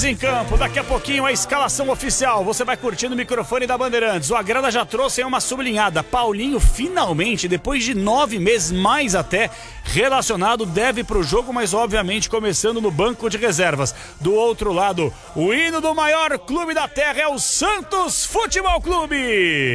Em campo, daqui a pouquinho a escalação oficial. Você vai curtindo o microfone da Bandeirantes. O Agrada já trouxe aí uma sublinhada. Paulinho finalmente, depois de 9 meses, mais até, relacionado, deve pro jogo, mas obviamente começando no banco de reservas. Do outro lado, o hino do maior clube da terra é o Santos Futebol Clube.